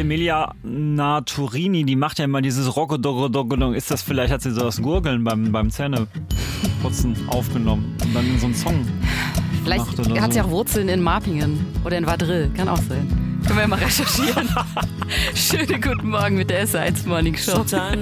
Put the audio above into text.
Emilia Naturini, die macht ja immer dieses Rockodoggodoggodong. Ist das vielleicht, hat sie so das Gurgeln beim Zähneputzen aufgenommen und dann in so einen Song Vielleicht gemacht hat sie so. auch Wurzeln in Marpingen oder in Vadril. Kann auch sein. Können wir ja mal recherchieren. Schönen guten Morgen mit der SR1 Morning Show.